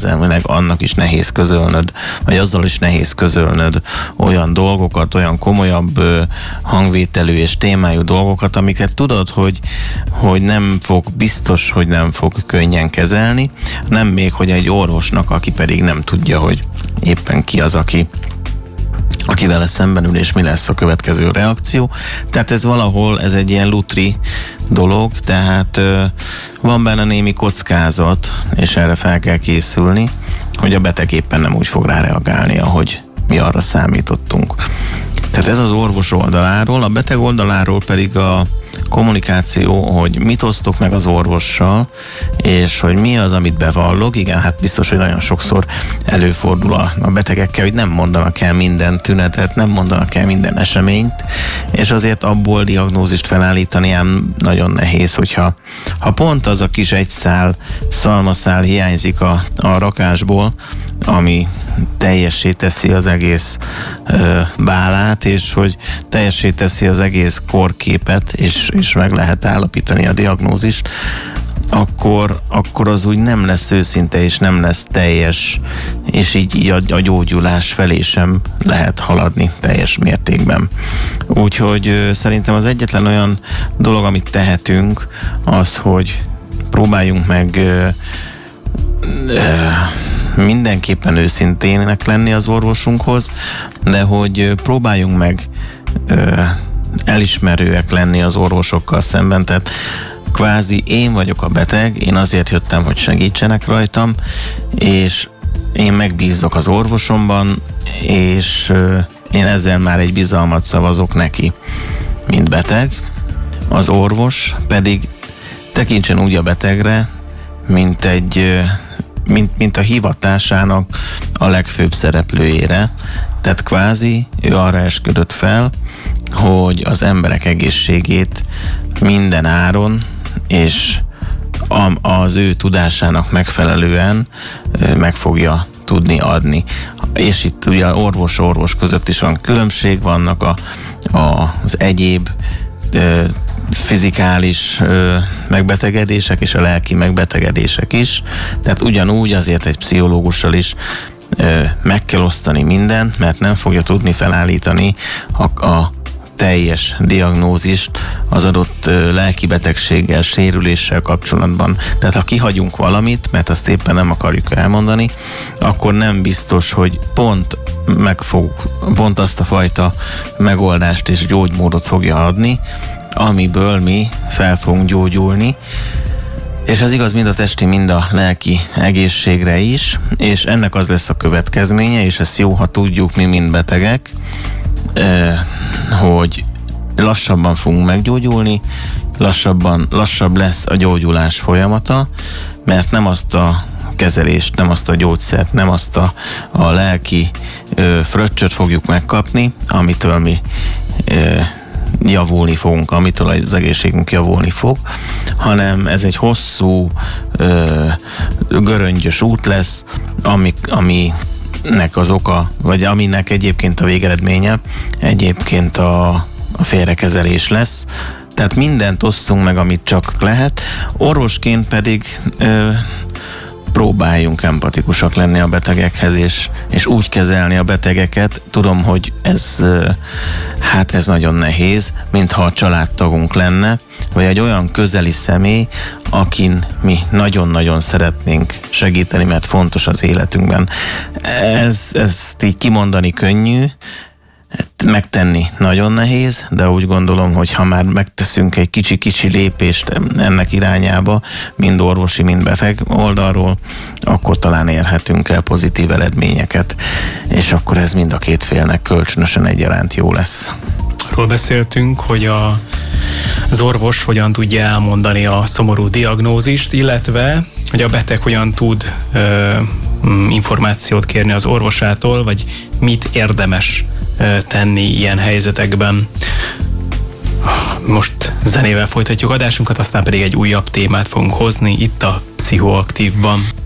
érzelmileg annak is nehéz közölnöd, vagy azzal is nehéz közölnöd olyan dolgokat, olyan komolyabb hangvételű és témájú dolgokat, amiket tudod, hogy nem fog, biztos, hogy nem fog könnyen kezelni, nem még, hogy egy orvosnak, aki pedig nem tudja, hogy éppen ki az, aki vele szemben ül, és mi lesz a következő reakció. Tehát ez valahol, ez egy ilyen lutri dolog, tehát van benne némi kockázat, és erre fel kell készülni, hogy a beteg éppen nem úgy fog rá reagálni, ahogy mi arra számítottunk. Tehát ez az orvos oldaláról, a beteg oldaláról pedig a kommunikáció, hogy mit osztok meg az orvossal, és hogy mi az, amit bevallok. Igen, hát biztos, hogy nagyon sokszor előfordul a betegekkel, hogy nem mondanak el minden tünetet, nem mondanak el minden eseményt, és azért abból diagnózist felállítani ám nagyon nehéz, hogyha pont az a kis egy szál szalmaszál hiányzik a rakásból, ami teljessé teszi az egész bálát, és hogy teljessé teszi az egész korképet, és meg lehet állapítani a diagnózist, akkor az úgy nem lesz őszinte, és nem lesz teljes, és így a gyógyulás felé sem lehet haladni teljes mértékben. Úgyhogy szerintem az egyetlen olyan dolog, amit tehetünk, az, hogy próbáljunk meg mindenképpen őszintének lenni az orvosunkhoz, de hogy próbáljunk meg elismerőek lenni az orvosokkal szemben, tehát kvázi én vagyok a beteg, én azért jöttem, hogy segítsenek rajtam, és én megbízok az orvosomban, és én ezzel már egy bizalmat szavazok neki, mint beteg. Az orvos pedig tekintsen úgy a betegre, mint a hivatásának a legfőbb szereplőjére. Tehát kvázi ő arra esküdött fel, hogy az emberek egészségét minden áron és az ő tudásának megfelelően meg fogja tudni adni. És itt ugye orvos-orvos között is van különbség, vannak az egyéb fizikális megbetegedések és a lelki megbetegedések is. Tehát ugyanúgy azért egy pszichológussal is meg kell osztani mindent, mert nem fogja tudni felállítani a teljes diagnózist az adott lelki betegséggel, sérüléssel kapcsolatban. Tehát ha kihagyunk valamit, mert azt éppen nem akarjuk elmondani, akkor nem biztos, hogy pont azt a fajta megoldást és gyógymódot fogja adni, amiből mi fel fogunk gyógyulni, és ez igaz mind a testi, mind a lelki egészségre is, és ennek az lesz a következménye, és ezt jó, ha tudjuk mi, mint betegek, hogy lassabban fogunk meggyógyulni, lassabb lesz a gyógyulás folyamata, mert nem azt a kezelést, nem azt a gyógyszert, nem azt a lelki fröccsöt fogjuk megkapni, amitől mi javulni fogunk, amitől az egészségünk javulni fog, hanem ez egy hosszú, göröngyös út lesz, aminek az oka, vagy aminek egyébként a végeredménye egyébként a félrekezelés lesz. Tehát mindent osszunk meg, amit csak lehet. Orvosként pedig próbáljunk empatikusak lenni a betegekhez, és úgy kezelni a betegeket. Tudom, hogy ez nagyon nehéz, mintha a családtagunk lenne, vagy egy olyan közeli személy, akin mi nagyon-nagyon szeretnénk segíteni, mert fontos az életünkben. Ezt így kimondani könnyű, megtenni nagyon nehéz, de úgy gondolom, hogy ha már megteszünk egy kicsi-kicsi lépést ennek irányába, mind orvosi, mind beteg oldalról, akkor talán érhetünk el pozitív eredményeket, és akkor ez mind a két félnek kölcsönösen egyaránt jó lesz. Arról beszéltünk, hogy az orvos hogyan tudja elmondani a szomorú diagnózist, illetve hogy a beteg hogyan tud információt kérni az orvosától, vagy mit érdemes tenni ilyen helyzetekben. Most zenével folytatjuk adásunkat, aztán pedig egy újabb témát fogunk hozni itt a Pszichoaktívban.